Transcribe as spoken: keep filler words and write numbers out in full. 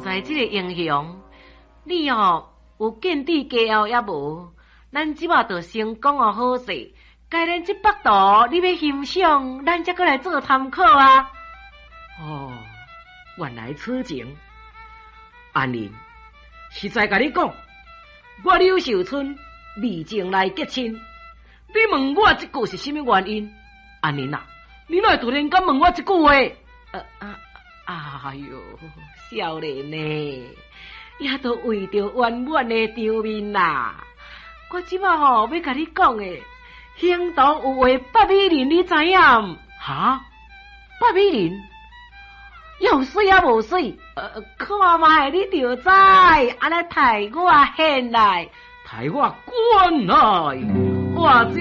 在这个英雄，你哦有见地家后也无，咱即马就成功哦好势，该咱这北道你要欣赏，咱才过来做参考啊。 哦，原来此情。安宁，实在甲你讲，我柳秀春未前来结亲，你问我这句是什么原因？安宁啊，你哪会突然间问我这句话？ 呃啊，哎呦，少年呢，也都为着圆满的场面啦。我即马吼要甲你讲的，行动有话八美玲，你知影？ 哈，八美玲。 有水啊无水，呃，看卖你就知，安尼抬我现来， 抬我滚来，我这